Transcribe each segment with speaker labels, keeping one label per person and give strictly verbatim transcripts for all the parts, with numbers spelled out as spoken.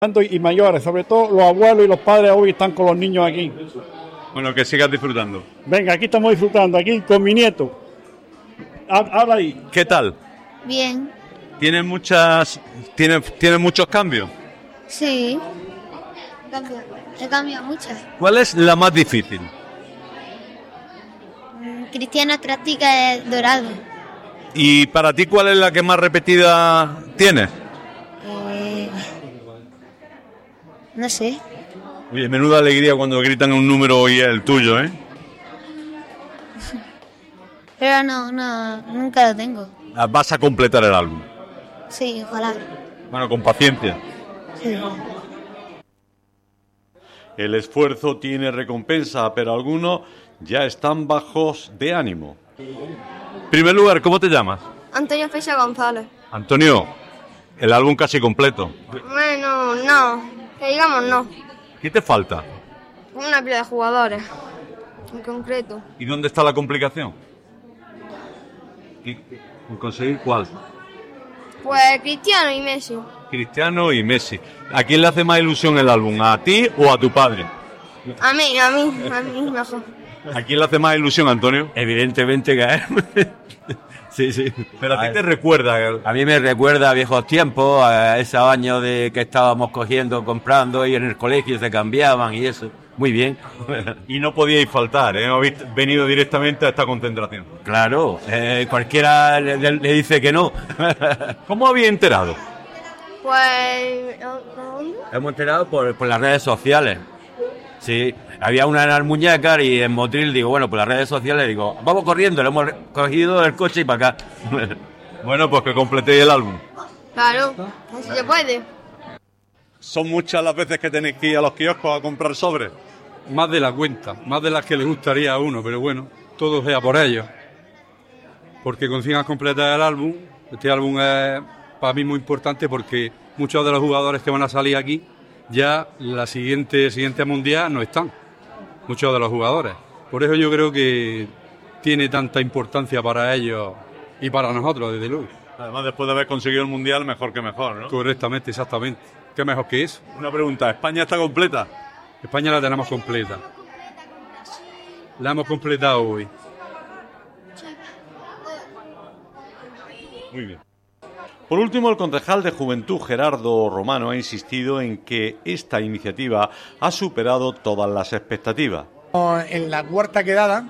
Speaker 1: Y mayores, sobre todo los abuelos y los padres hoy están con los niños aquí.
Speaker 2: Bueno, que sigas disfrutando.
Speaker 1: Venga, aquí estamos disfrutando, aquí con mi nieto. Habla ahí.
Speaker 2: ¿Qué tal?
Speaker 3: Bien.
Speaker 2: ¿Tienes muchas, tienes, tienes muchos cambios?
Speaker 3: Sí. He cambiado muchas.
Speaker 2: ¿Cuál es la más difícil?
Speaker 3: Cristiano practica el dorado.
Speaker 2: ¿Y para ti cuál es la que más repetida tienes?
Speaker 3: Eh, no sé.
Speaker 2: Oye, menuda alegría cuando gritan un número y es el tuyo, ¿eh?
Speaker 3: Pero no, no, nunca lo tengo.
Speaker 2: Vas a completar el álbum.
Speaker 3: Sí, ojalá.
Speaker 2: Bueno, con paciencia.
Speaker 3: Sí.
Speaker 2: El esfuerzo tiene recompensa, pero algunos ya están bajos de ánimo. En primer lugar, ¿cómo te llamas?
Speaker 4: Antonio Feixa González.
Speaker 2: Antonio, el álbum casi completo.
Speaker 4: Bueno, no, que digamos no.
Speaker 2: ¿Qué te falta?
Speaker 4: Una pila de jugadores, en concreto.
Speaker 2: ¿Y dónde está la complicación? ¿En conseguir cuál?
Speaker 4: Pues Cristiano y Messi.
Speaker 2: Cristiano y Messi. ¿A quién le hace más ilusión el álbum? ¿A ti o a tu padre?
Speaker 4: A mí, a mí, a mí mejor.
Speaker 2: ¿A quién le hace más ilusión, Antonio?
Speaker 5: Evidentemente que a él. Sí, sí.
Speaker 2: Pero a ti te recuerda.
Speaker 5: A mí me recuerda a viejos tiempos, a esos años de que estábamos cogiendo, comprando y en el colegio se cambiaban y eso. Muy bien.
Speaker 2: Y no podíais faltar, ¿eh? Habéis venido directamente a esta concentración.
Speaker 5: Claro, eh, cualquiera le, le dice que no.
Speaker 2: ¿Cómo habéis enterado?
Speaker 4: Pues... ¿dónde?
Speaker 5: Hemos enterado por, por las redes sociales. Sí, había una en Almuñécar y en Motril, digo, bueno, por las redes sociales, digo, vamos corriendo, le hemos cogido el coche y para acá.
Speaker 2: Bueno, pues que completéis el álbum.
Speaker 4: Claro, así se puede.
Speaker 2: ¿Son muchas las veces que tenéis que ir a los kioscos a comprar sobres?
Speaker 6: Más de la cuenta, más de las que le gustaría a uno, pero bueno, todo sea por ellos. Porque consigas completar el álbum. Este álbum es para mí muy importante porque muchos de los jugadores que van a salir aquí ya la siguiente siguiente mundial no están, muchos de los jugadores. Por eso yo creo que tiene tanta importancia para ellos y para nosotros, desde luego.
Speaker 2: Además, después de haber conseguido el mundial, mejor que mejor, ¿no?
Speaker 6: Correctamente, exactamente. ¿Qué mejor que eso?
Speaker 2: Una pregunta, ¿España está completa?
Speaker 6: España la tenemos completa. La hemos completado hoy.
Speaker 2: Muy bien. Por último, el concejal de Juventud, Gerardo Romano, ha insistido en que esta iniciativa ha superado todas las expectativas.
Speaker 7: En la cuarta quedada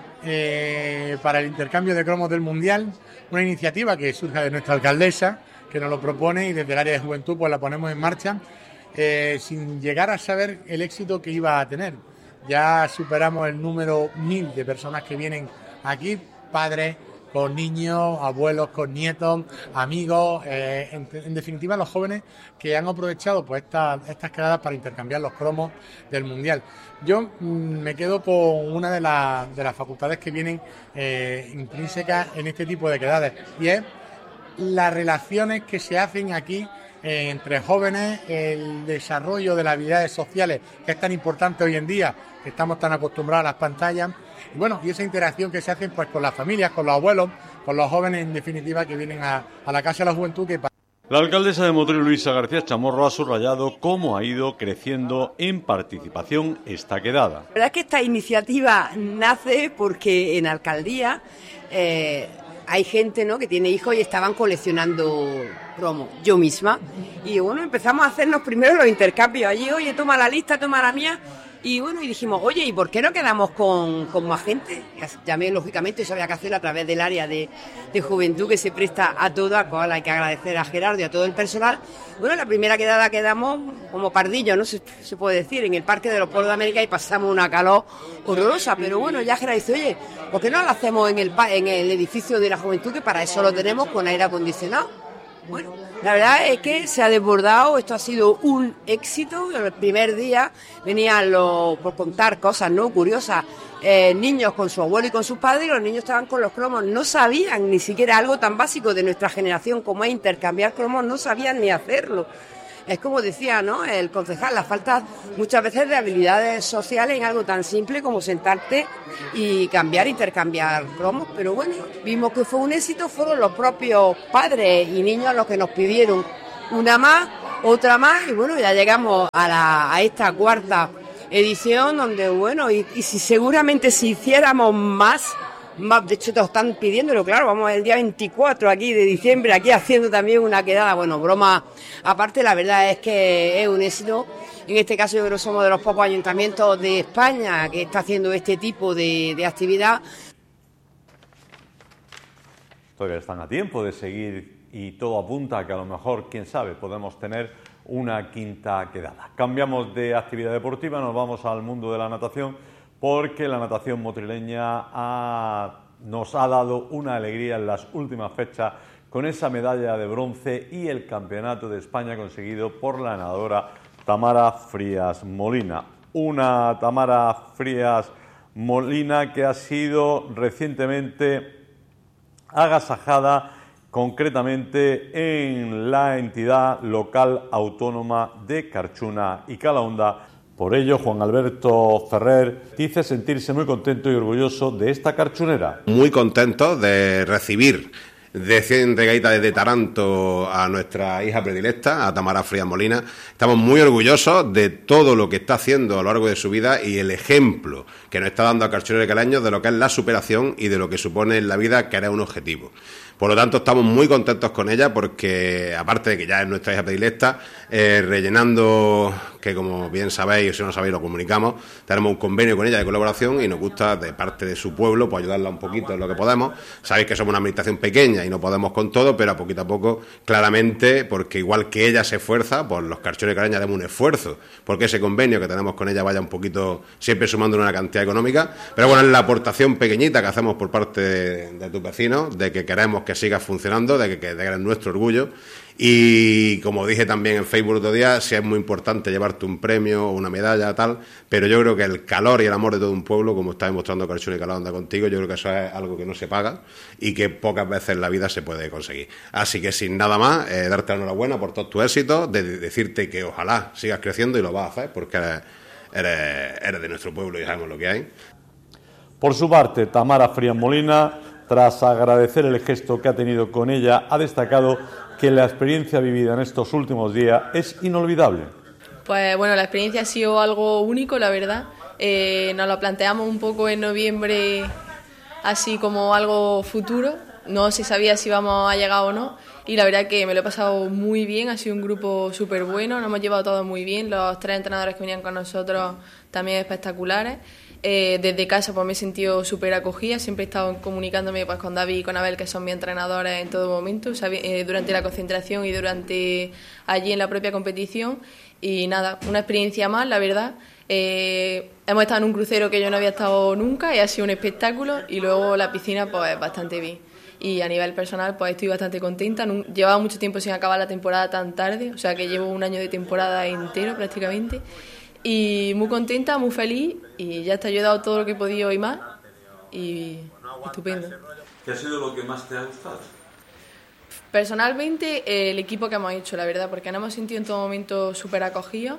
Speaker 7: eh, para el intercambio de cromos del Mundial, una iniciativa que surge de nuestra alcaldesa, que nos lo propone y desde el área de juventud pues la ponemos en marcha, eh, sin llegar a saber el éxito que iba a tener. Ya superamos el número mil de personas que vienen aquí, padres con niños, abuelos con nietos, amigos, eh, en, en definitiva los jóvenes que han aprovechado pues estas estas quedadas para intercambiar los cromos del Mundial. Yo mmm, me quedo con una de, la, de las facultades que vienen eh, intrínsecas en este tipo de quedadas y es las relaciones que se hacen aquí eh, entre jóvenes, el desarrollo de las habilidades sociales que es tan importante hoy en día, que estamos tan acostumbrados a las pantallas. Y bueno, y esa interacción que se hace pues con las familias, con los abuelos, con los jóvenes en definitiva que vienen a, a la Casa de la Juventud. Que...
Speaker 2: La alcaldesa de Motril, Luisa García Chamorro, ha subrayado cómo ha ido creciendo en participación esta quedada.
Speaker 8: La verdad es que esta iniciativa nace porque en alcaldía eh, hay gente, ¿no?, que tiene hijos y estaban coleccionando cromos, yo misma. Y bueno, empezamos a hacernos primero los intercambios allí, oye, toma la lista, toma la mía. Y bueno, y dijimos, oye, ¿y por qué no quedamos con, con más gente? Llamé, lógicamente, eso había que hacerlo a través del área de, de juventud que se presta a todo, a cual hay que agradecer a Gerardo y a todo el personal. Bueno, la primera quedada quedamos como pardillos, ¿no? Se, se puede decir, en el Parque de los Pueblos de América y pasamos una calor horrorosa. Pero bueno, ya Gerardo dice, oye, ¿por qué no lo hacemos en el, en el edificio de la juventud, que para eso lo tenemos con aire acondicionado? Bueno, la verdad es que se ha desbordado, esto ha sido un éxito. El primer día venían, los, por contar cosas no curiosas, eh, niños con su abuelo y con sus padres, y los niños estaban con los cromos, no sabían ni siquiera algo tan básico de nuestra generación como es intercambiar cromos, no sabían ni hacerlo. Es como decía, ¿no?, el concejal, la falta muchas veces de habilidades sociales en algo tan simple como sentarte y cambiar, intercambiar cromos. Pero bueno, vimos que fue un éxito, fueron los propios padres y niños los que nos pidieron una más, otra más y bueno, ya llegamos a, la, a esta cuarta edición donde bueno, y, y si seguramente si hiciéramos más, más, de hecho te están pidiéndolo, claro, vamos el día veinticuatro aquí de diciembre, aquí haciendo también una quedada, bueno, broma aparte, la verdad es que es un éxito. En este caso yo creo que somos de los pocos ayuntamientos de España que está haciendo este tipo de, de actividad.
Speaker 2: Todavía están a tiempo de seguir y todo apunta a que a lo mejor, quién sabe, podemos tener una quinta quedada. Cambiamos de actividad deportiva, nos vamos al mundo de la natación, porque la natación motrileña ha, nos ha dado una alegría en las últimas fechas con esa medalla de bronce y el campeonato de España conseguido por la nadadora Tamara Frías Molina. Una Tamara Frías Molina que ha sido recientemente agasajada concretamente en la entidad local autónoma de Carchuna y Calahonda. Por ello, Juan Alberto Ferrer dice sentirse muy contento y orgulloso de esta carchunera.
Speaker 9: Muy contento de recibir de cien regaitas desde Taranto a nuestra hija predilecta, a Tamara Frías Molina. Estamos muy orgullosos de todo lo que está haciendo a lo largo de su vida y el ejemplo que nos está dando a Carchuneros y Caleños de lo que es la superación y de lo que supone en la vida querer un objetivo. Por lo tanto, estamos muy contentos con ella porque, aparte de que ya es nuestra hija predilecta, eh, rellenando, que como bien sabéis, o si no lo sabéis lo comunicamos, tenemos un convenio con ella de colaboración y nos gusta, de parte de su pueblo, pues ayudarla un poquito en lo que podemos. Sabéis que somos una administración pequeña y no podemos con todo, pero a poquito a poco, claramente, porque igual que ella se esfuerza, pues los carchones y caleños haremos un esfuerzo, porque ese convenio que tenemos con ella vaya un poquito, siempre sumando una cantidad económica. Pero bueno, es la aportación pequeñita que hacemos por parte de, de tus vecinos, de que queremos que que siga funcionando, de que, que de que es nuestro orgullo. Y como dije también en Facebook otro día, sí es muy importante llevarte un premio o una medalla tal, pero yo creo que el calor y el amor de todo un pueblo, como está demostrando Carchuna y Calahonda contigo, yo creo que eso es algo que no se paga y que pocas veces en la vida se puede conseguir. Así que sin nada más, eh, darte la enhorabuena por todos tus éxitos, de, de decirte que ojalá sigas creciendo y lo vas a hacer porque eres, eres, eres de nuestro pueblo y sabemos lo que hay.
Speaker 2: Por su parte, Tamara Frías Molina, tras agradecer el gesto que ha tenido con ella, ha destacado que la experiencia vivida en estos últimos días es inolvidable.
Speaker 10: Pues bueno, la experiencia ha sido algo único, la verdad. Eh, nos lo planteamos un poco en noviembre, así como algo futuro. No se sabía si íbamos a llegar o no. Y la verdad que me lo he pasado muy bien, ha sido un grupo súper bueno, nos hemos llevado todos muy bien. Los tres entrenadores que venían con nosotros también espectaculares. Eh, desde casa pues me he sentido súper acogida, siempre he estado comunicándome pues con David y con Abel, que son mis entrenadores en todo momento, sabi- eh, durante la concentración y durante allí en la propia competición. Y nada, una experiencia más, la verdad. Eh, hemos estado en un crucero que yo no había estado nunca y ha sido un espectáculo, y luego la piscina pues bastante bien. Y a nivel personal pues estoy bastante contenta. Llevaba mucho tiempo sin acabar la temporada tan tarde, o sea que llevo un año de temporada entero prácticamente. Y muy contenta, muy feliz, y ya está, yo he dado todo lo que he podido y más, y estupendo.
Speaker 2: ¿Qué ha sido lo que más te ha gustado?
Speaker 10: Personalmente, eh, el equipo que hemos hecho, la verdad, porque nos hemos sentido en todo momento súper acogidos,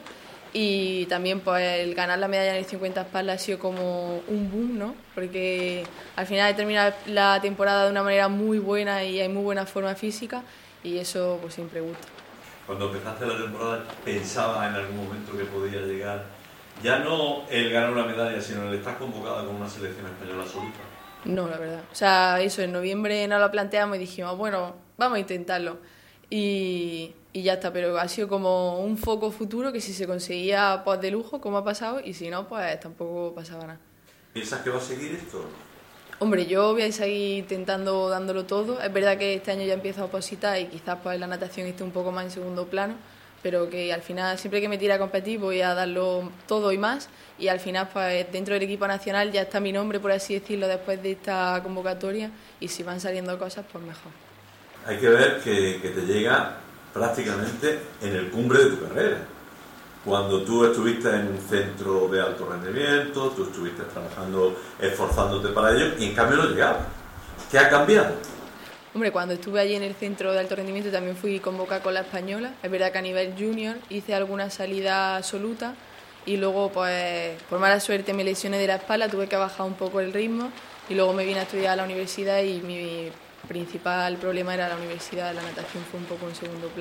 Speaker 10: y también pues el ganar la medalla en el cincuenta espaldas ha sido como un boom, ¿no? Porque al final he terminado la temporada de una manera muy buena y hay muy buena forma física, y eso pues siempre gusta.
Speaker 2: Cuando empezaste la temporada, ¿pensabas en algún momento que podía llegar ya no el ganar una medalla, sino el estar convocada con una selección española absoluta?
Speaker 10: No, la verdad. O sea, eso, en noviembre nos lo planteamos y dijimos, bueno, vamos a intentarlo. Y, y ya está, pero ha sido como un foco futuro que si se conseguía, pues de lujo, como ha pasado, y si no, pues tampoco pasaba nada.
Speaker 2: ¿Piensas que va a seguir esto?
Speaker 10: Hombre, yo voy a seguir intentando dándolo todo. Es verdad que este año ya empiezo a opositar y quizás pues la natación esté un poco más en segundo plano, pero que al final, siempre que me tire a competir, voy a darlo todo y más. Y al final, pues dentro del equipo nacional ya está mi nombre, por así decirlo, después de esta convocatoria, y si van saliendo cosas, pues mejor.
Speaker 2: Hay que ver que, que te llega prácticamente en el cumbre de tu carrera. Cuando tú estuviste en un centro de alto rendimiento, tú estuviste trabajando, esforzándote para ello, y en cambio no llegaba. ¿Qué ha cambiado?
Speaker 10: Hombre, cuando estuve allí en el centro de alto rendimiento también fui convocada con la española. Es verdad que a nivel junior hice alguna salida absoluta, y luego, pues, por mala suerte me lesioné de la espalda, tuve que bajar un poco el ritmo, y luego me vine a estudiar a la universidad, y mi principal problema era la universidad, la natación fue un poco en segundo plano.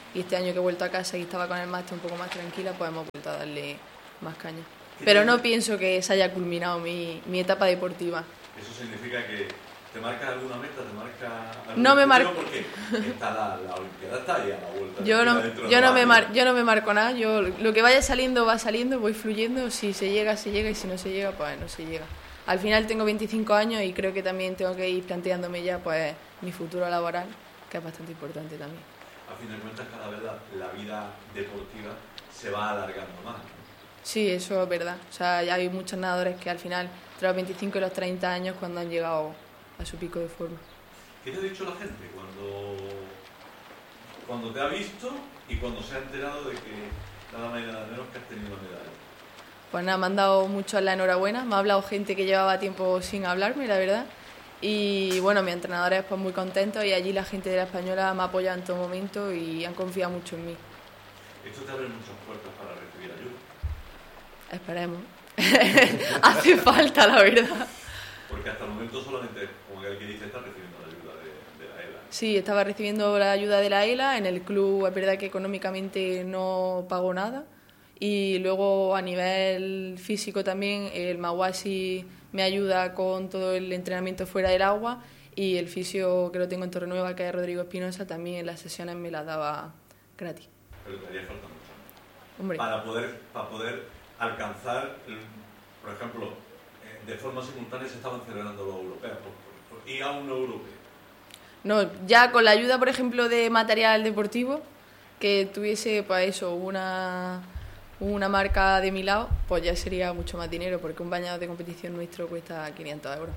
Speaker 10: y este año que he vuelto a casa y estaba con el máster un poco más tranquila, pues hemos vuelto a darle más caña. Pero no pienso que se haya culminado mi, mi etapa deportiva.
Speaker 2: Eso significa que te marcas alguna meta, te marcas...
Speaker 10: No me marco...
Speaker 2: Porque está la, la Olimpiada está ahí a la vuelta.
Speaker 10: Yo no, yo, no me mar, yo no me marco nada, yo lo que vaya saliendo va saliendo, voy fluyendo, si se llega, se llega, y si no se llega, pues no se llega. Al final tengo veinticinco años y creo que también tengo que ir planteándome ya pues mi futuro laboral, que es bastante importante también.
Speaker 2: A fin de cuentas, cada vez la, la vida deportiva se va alargando más.
Speaker 10: Sí, eso es verdad. O sea, ya hay muchos nadadores que al final, entre los veinticinco y los treinta años, cuando han llegado a su pico de forma.
Speaker 2: ¿Qué te ha dicho la gente cuando, cuando te ha visto y cuando se ha enterado de que nada más y nada menos que has tenido una medalla?
Speaker 10: Pues nada, me han dado mucho la enhorabuena. Me ha hablado gente que llevaba tiempo sin hablarme, la verdad. Y bueno, mis entrenadores pues muy contentos, y allí la gente de la Española me ha apoyado en todo momento y han confiado mucho en mí.
Speaker 2: Esto te abre muchas puertas para recibir ayuda.
Speaker 10: Esperemos. Hace falta, la verdad.
Speaker 2: Porque hasta el momento solamente, como el que dice, está recibiendo la ayuda de, de la E L A.
Speaker 10: Sí, estaba recibiendo la ayuda de la E L A. En el club es verdad que económicamente no pago nada. Y luego a nivel físico también, el Mawasi me ayuda con todo el entrenamiento fuera del agua, y el fisio que lo tengo en Torrenueva, que es Rodrigo Espinosa, también en las sesiones me las daba gratis.
Speaker 2: Pero te haría falta mucho.
Speaker 10: Hombre.
Speaker 2: Para poder, para poder alcanzar, por ejemplo, de forma simultánea se estaban celebrando los europeos, por, por, y a un europeo.
Speaker 10: No, ya con la ayuda, por ejemplo, de material deportivo, que tuviese pues eso, una... una marca de mi lado, pues ya sería mucho más dinero, porque un bañador de competición nuestro cuesta quinientos euros.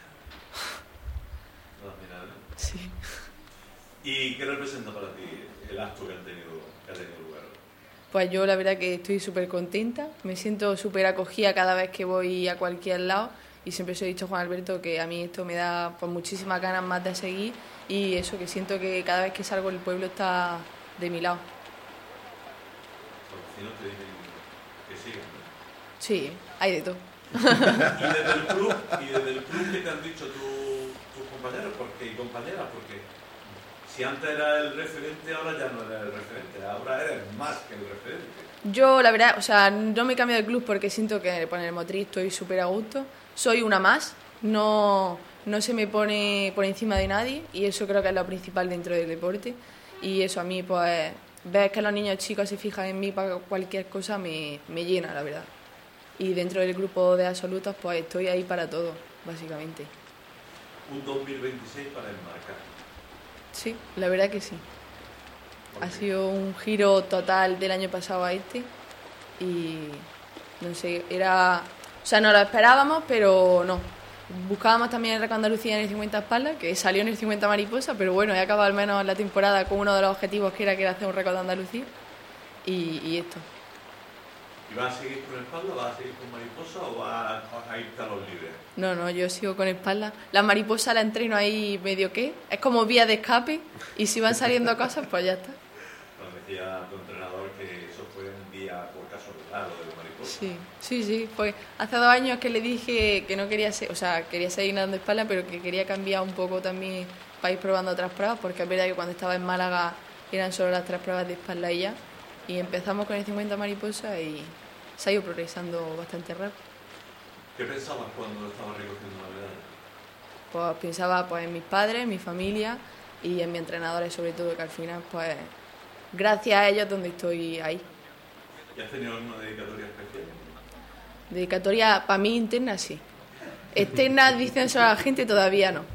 Speaker 2: No, mira, ¿no?
Speaker 10: Sí.
Speaker 2: ¿Y qué representa para ti el acto que ha tenido, que ha tenido lugar?
Speaker 10: Pues yo la verdad que estoy súper contenta, me siento súper acogida cada vez que voy a cualquier lado, y siempre os he dicho a Juan Alberto que a mí esto me da pues muchísimas ganas más de seguir, y eso, que siento que cada vez que salgo el pueblo está de mi lado.
Speaker 2: Los vecinos te dicen que sigan, ¿no?
Speaker 10: Sí, hay de todo.
Speaker 2: ¿Y desde el club, y desde el club qué te han dicho tu, tus compañeros porque, y compañeras? Porque si antes era el referente, ahora ya no eres el referente, ahora eres más que el referente.
Speaker 10: Yo, la verdad, o sea, no me he cambiado de club porque siento que por el Motriz estoy súper a gusto. Soy una más, no, no se me pone por encima de nadie, y eso creo que es lo principal dentro del deporte. Y eso a mí, pues, ver que los niños chicos se fijan en mí para cualquier cosa me, me llena, la verdad. Y dentro del grupo de absolutos, pues estoy ahí para todo, básicamente.
Speaker 2: Un dos mil veintiséis para enmarcar.
Speaker 10: Sí, la verdad que sí. Ha sido un giro total del año pasado a este, y no sé, era... O sea, no lo esperábamos, pero no. Buscábamos también el récord de Andalucía en el cincuenta espaldas, que salió en el cincuenta mariposa, pero bueno, he acabado al menos la temporada con uno de los objetivos que era que era hacer un récord de Andalucía, y, y esto.
Speaker 2: ¿Y vas a seguir con espalda, vas a seguir con mariposa o vas a, a irte a los libres?
Speaker 10: No, no, yo sigo con espalda. La mariposa la entreno ahí medio que, es como vía de escape, y si van saliendo cosas, pues ya está.
Speaker 2: Nos decía tu entrenador que eso fue un día por casualidad, lo de la mariposa.
Speaker 10: Sí, sí, sí. Pues hace dos años que le dije que no quería ser, o sea, quería seguir nadando espalda, pero que quería cambiar un poco también para ir probando otras pruebas, porque es verdad que cuando estaba en Málaga eran solo las tres pruebas de espalda y ya. Y empezamos con el cincuenta mariposa y se ha ido progresando bastante rápido.
Speaker 2: ¿Qué pensabas cuando estabas recogiendo la medalla?
Speaker 10: Pues pensaba pues en mis padres, en mi familia y en mis entrenadores, sobre todo, que al final, pues, gracias a ellos donde estoy ahí.
Speaker 2: ¿Y has tenido alguna dedicatoria especial?
Speaker 10: Dedicatoria para mí interna, sí. Externa, dicen solo a la gente, todavía no.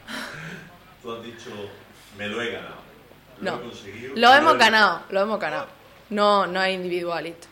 Speaker 2: Tú has dicho, me lo he ganado.
Speaker 10: Lo
Speaker 2: no, he conseguido.
Speaker 10: Lo hemos ganado, lo hemos ganado. No, no es individual esto.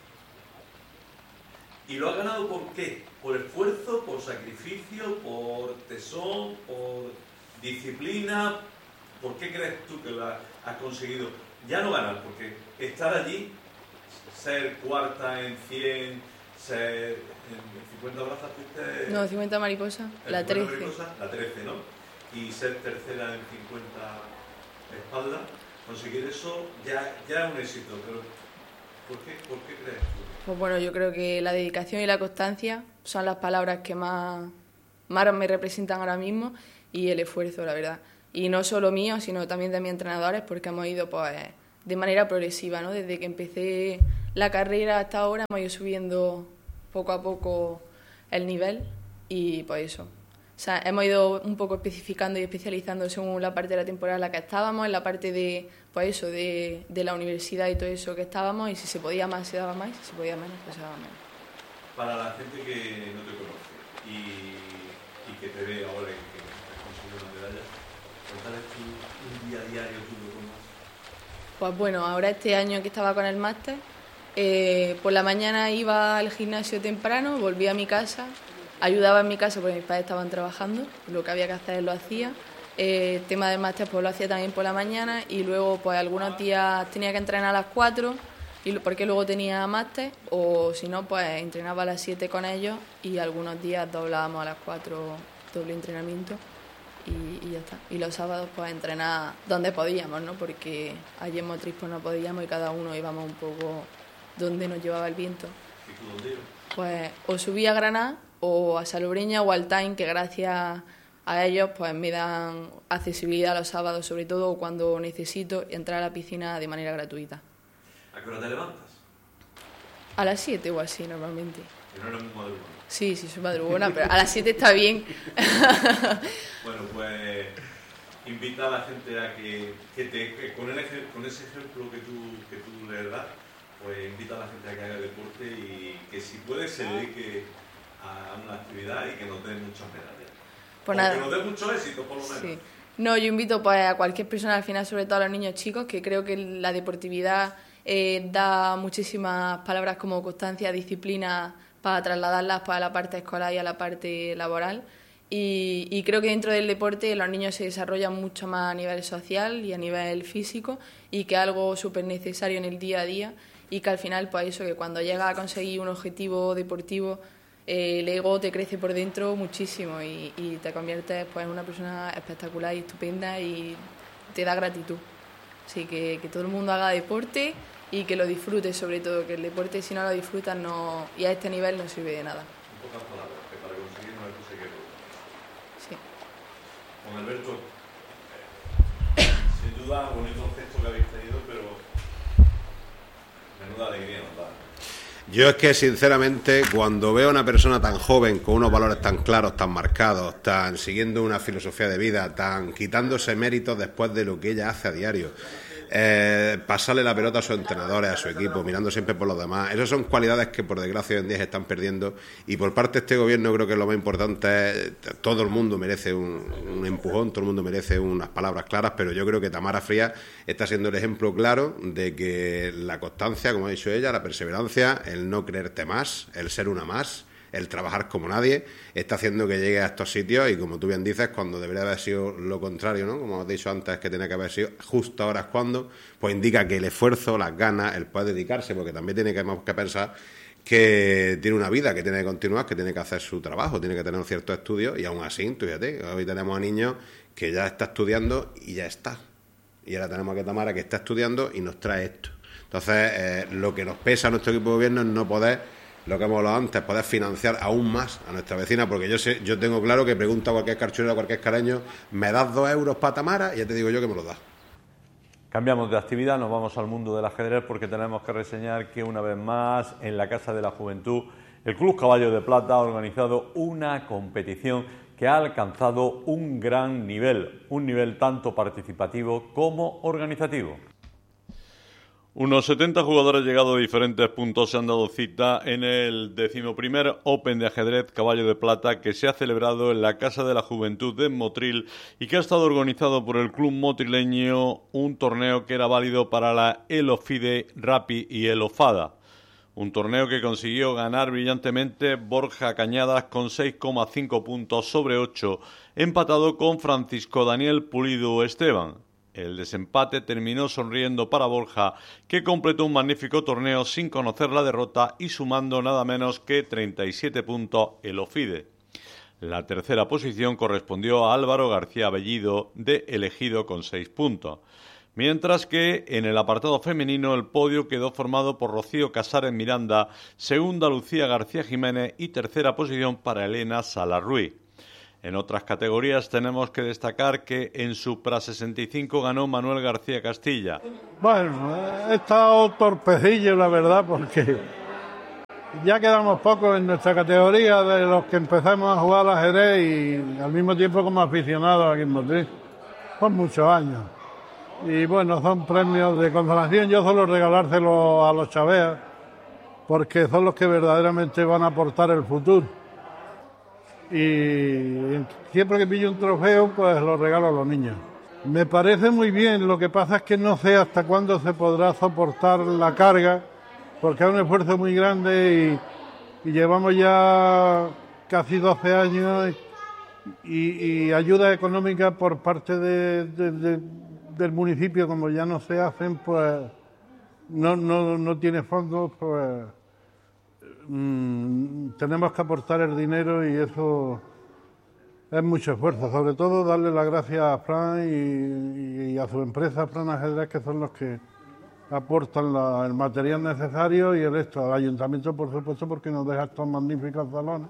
Speaker 2: ¿Y lo has ganado por qué? ¿Por esfuerzo, por sacrificio, por tesón, por disciplina? ¿Por qué crees tú que lo has conseguido? Ya no ganar, porque estar allí, ser cuarta en cien, ser en cincuenta brazas, fuiste...
Speaker 10: No, cincuenta mariposa, la trece.
Speaker 2: Mariposa, la trece, ¿no? Y ser tercera en cincuenta espalda, conseguir eso ya, ya es un éxito, pero ¿por qué, por qué crees tú?
Speaker 10: Pues bueno, yo creo que la dedicación y la constancia son las palabras que más, más me representan ahora mismo, y el esfuerzo, la verdad. Y no solo mío, sino también de mis entrenadores, porque hemos ido pues de manera progresiva, ¿no? Desde que empecé la carrera hasta ahora hemos ido subiendo poco a poco el nivel y pues eso. O sea, hemos ido un poco especificando y especializando según la parte de la temporada en la que estábamos, en la parte de, pues eso, de, de la universidad y todo eso que estábamos, y si se podía más se daba más, si se podía menos pues se daba menos.
Speaker 2: Para la gente que no te conoce y, y que te ve ahora y que has conseguido una medalla, cuéntales tú un día diario tuyo con más.
Speaker 10: Pues bueno, ahora este año que estaba con el máster, eh, por la mañana iba al gimnasio temprano, volvía a mi casa, ayudaba en mi casa porque mis padres estaban trabajando, lo que había que hacer lo hacía. Eh, el tema del máster pues lo hacía también por la mañana y luego pues algunos días tenía que entrenar a las cuatro y porque luego tenía máster, o si no pues entrenaba a las siete con ellos y algunos días doblábamos a las cuatro doble entrenamiento y, y ya está. Y los sábados pues entrenar donde podíamos, ¿no? Porque allí en Motril pues no podíamos y cada uno íbamos un poco donde nos llevaba el viento.
Speaker 2: ¿Y tú dónde ibas?
Speaker 10: Pues o subí a Granada o a Salobreña o al Time, que gracias a ellos pues me dan accesibilidad a los sábados, sobre todo cuando necesito entrar a la piscina de manera gratuita.
Speaker 2: ¿A qué hora te levantas?
Speaker 10: A las siete o así normalmente.
Speaker 2: Que no eres muy madrugona.
Speaker 10: Sí, sí, soy madrugona, pero a las siete está bien.
Speaker 2: Bueno, pues invita a la gente a que, que te, que con, el, con ese ejemplo que tú, que tú les das, pues invita a la gente a que haga deporte y que si puede se dedique a una actividad y que nos dé muchas medallas.
Speaker 10: Pues
Speaker 2: o
Speaker 10: nada.
Speaker 2: que nos dé mucho éxito, por lo menos.
Speaker 10: Sí. No, yo invito pues a cualquier persona, al final, sobre todo a los niños chicos, que creo que la deportividad eh, da muchísimas palabras como constancia, disciplina, para trasladarlas pues, a la parte escolar y a la parte laboral. Y, y creo que dentro del deporte los niños se desarrollan mucho más a nivel social y a nivel físico, y que es algo súper necesario en el día a día, y que al final, pues eso, que cuando llegas a conseguir un objetivo deportivo, eh, el ego te crece por dentro muchísimo y, y te conviertes pues, en una persona espectacular y estupenda y te da gratitud. Así que que todo el mundo haga deporte y que lo disfrute, sobre todo, que el deporte si no lo disfrutas no, y a este nivel no sirve de nada.
Speaker 2: En pocas palabras, que para conseguir una cosa hay que lograr.
Speaker 10: Sí.
Speaker 2: Con Alberto, eh, sin duda, bonito gesto que habéis tenido, pero menuda alegría nos da.
Speaker 9: Yo es que, sinceramente, cuando veo a una persona tan joven, con unos valores tan claros, tan marcados, tan siguiendo una filosofía de vida, tan quitándose méritos después de lo que ella hace a diario, eh, pasarle la pelota a sus entrenadores, a su equipo, mirando siempre por los demás, esas son cualidades que por desgracia hoy en día se están perdiendo, y por parte de este gobierno creo que lo más importante es, todo el mundo merece un, un empujón, todo el mundo merece unas palabras claras, pero yo creo que Tamara Frías está siendo el ejemplo claro de que la constancia, como ha dicho ella, la perseverancia, el no creerte más, el ser una más, el trabajar como nadie, está haciendo que llegue a estos sitios, y como tú bien dices, cuando debería haber sido lo contrario, ¿no? Como has dicho antes, que tenía que haber sido justo ahora es cuando, pues indica que el esfuerzo, las ganas, el poder dedicarse, porque también tiene que, que pensar que tiene una vida, que tiene que continuar, que tiene que hacer su trabajo, tiene que tener ciertos estudios, y aún así, tú fíjate, hoy tenemos a niños que ya está estudiando y ya está. Y ahora tenemos a Tamara que está estudiando y nos trae esto. Entonces, eh, lo que nos pesa a nuestro equipo de gobierno es no poder, lo que hemos hablado antes, poder financiar aún más a nuestra vecina, porque yo sé, yo tengo claro que pregunta a cualquier carchulero, a cualquier caleño, ¿me das dos euros para Tamara? Y ya te digo yo que me los das.
Speaker 2: Cambiamos de actividad, nos vamos al mundo del ajedrez, porque tenemos que reseñar que una vez más en la Casa de la Juventud el Club Caballo de Plata ha organizado una competición que ha alcanzado un gran nivel, un nivel tanto participativo como organizativo. Unos setenta jugadores llegados de diferentes puntos se han dado cita en el decimoprimer Open de ajedrez Caballo de Plata, que se ha celebrado en la Casa de la Juventud de Motril y que ha estado organizado por el club motrileño, un torneo que era válido para la Elofide, Rappi y Elofada. Un torneo que consiguió ganar brillantemente Borja Cañadas con seis coma cinco puntos sobre ocho, empatado con Francisco Daniel Pulido Esteban. El desempate terminó sonriendo para Borja, que completó un magnífico torneo sin conocer la derrota y sumando nada menos que treinta y siete puntos el Ofide. La tercera posición correspondió a Álvaro García Bellido de Elegido con seis puntos. Mientras que en el apartado femenino el podio quedó formado por Rocío Casares Miranda, segunda Lucía García Jiménez y tercera posición para Elena Sala Ruiz. En otras categorías tenemos que destacar que en Supra sesenta y cinco ganó Manuel García Castilla.
Speaker 11: Bueno, he estado torpecillo, la verdad, porque ya quedamos pocos en nuestra categoría de los que empezamos a jugar al ajedrez y al mismo tiempo como aficionados aquí en Motril. Son muchos años. Y bueno, son premios de consolación. Yo suelo regalárselos a los chaveas porque son los que verdaderamente van a aportar el futuro. Y siempre que pillo un trofeo, pues lo regalo a los niños. Me parece muy bien, lo que pasa es que no sé hasta cuándo se podrá soportar la carga, porque es un esfuerzo muy grande y, y llevamos ya casi doce años y, y ayuda económica por parte de, de, de, del municipio, como ya no se hacen, pues no, no, no tiene fondos, pues mmm, tenemos que aportar el dinero y eso es mucho esfuerzo. Sobre todo darle las gracias a Fran y, y a su empresa, Fran Ajedrez, que son los que aportan la, el material necesario y el resto. Al ayuntamiento, por supuesto, porque nos deja estos magníficos salones.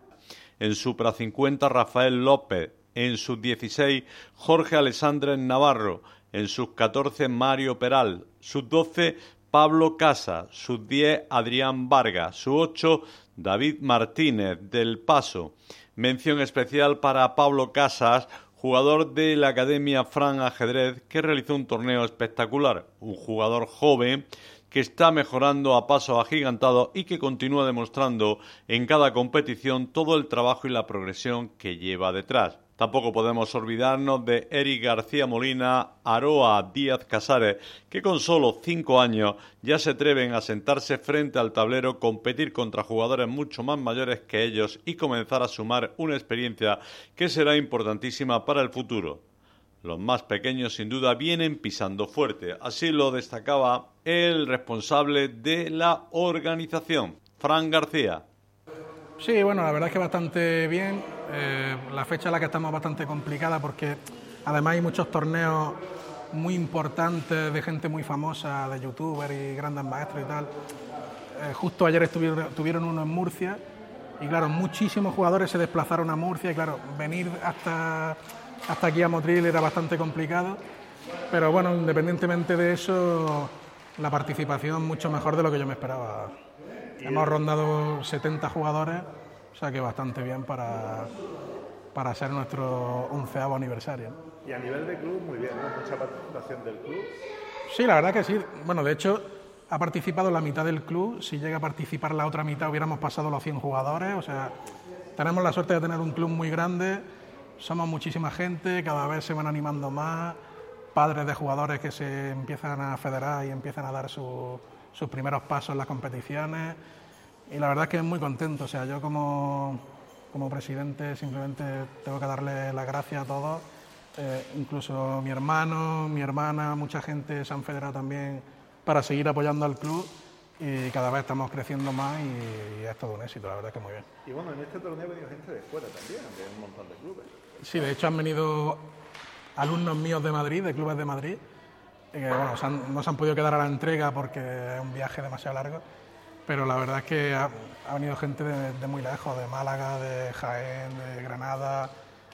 Speaker 2: En Supra cincuenta, Rafael López. En sus dieciséis, Jorge Alessandre Navarro. En sus catorce, Mario Peral. Sus doce, Pablo Casa. Sus diez, Adrián Vargas. Sus ocho, David Martínez, del Paso. Mención especial para Pablo Casas, jugador de la Academia Fran Ajedrez, que realizó un torneo espectacular. Un jugador joven que está mejorando a pasos agigantados y que continúa demostrando en cada competición todo el trabajo y la progresión que lleva detrás. Tampoco podemos olvidarnos de Eric García Molina, Aroa Díaz Casares, que con solo cinco años ya se atreven a sentarse frente al tablero, competir contra jugadores mucho más mayores que ellos y comenzar a sumar una experiencia que será importantísima para el futuro. Los más pequeños sin duda vienen pisando fuerte, así lo destacaba el responsable de la organización, Fran García.
Speaker 12: Sí, bueno, la verdad es que bastante bien. Eh, la fecha en la que estamos es bastante complicada porque además hay muchos torneos muy importantes de gente muy famosa, de youtubers y grandes maestros y tal. Eh, justo ayer estuvieron, tuvieron uno en Murcia y claro, muchísimos jugadores se desplazaron a Murcia y claro, venir hasta, hasta aquí a Motril era bastante complicado, pero bueno, independientemente de eso, la participación mucho mejor de lo que yo me esperaba. Hemos rondado setenta jugadores, o sea que bastante bien para, para ser nuestro onceavo aniversario.
Speaker 13: Y a nivel de club, muy bien, ¿no? Mucha participación del club.
Speaker 12: Sí, la verdad que sí. Bueno, de hecho, ha participado la mitad del club. Si llega a participar la otra mitad, hubiéramos pasado los cien jugadores. O sea, tenemos la suerte de tener un club muy grande. Somos muchísima gente, cada vez se van animando más. Padres de jugadores que se empiezan a federar y empiezan a dar su... sus primeros pasos en las competiciones y la verdad es que es muy contento. O sea, yo como, como presidente simplemente tengo que darle las gracias a todos, eh, incluso mi hermano, mi hermana, mucha gente se han federado también para seguir apoyando al club y cada vez estamos creciendo más y, y es todo un éxito, la verdad es que muy bien.
Speaker 13: Y bueno, en este torneo ha venido gente de fuera también, de un montón de clubes.
Speaker 12: Sí, de hecho han venido alumnos míos de Madrid, de clubes de Madrid, que bueno, se han, no se han podido quedar a la entrega porque es un viaje demasiado largo, pero la verdad es que ha, ha venido gente de, de muy lejos, de Málaga, de Jaén, de Granada,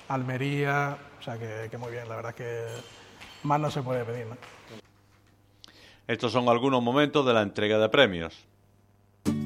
Speaker 12: Almería, o sea que, que muy bien, la verdad es que más no se puede pedir, ¿no?
Speaker 2: Estos son algunos momentos de la entrega de premios.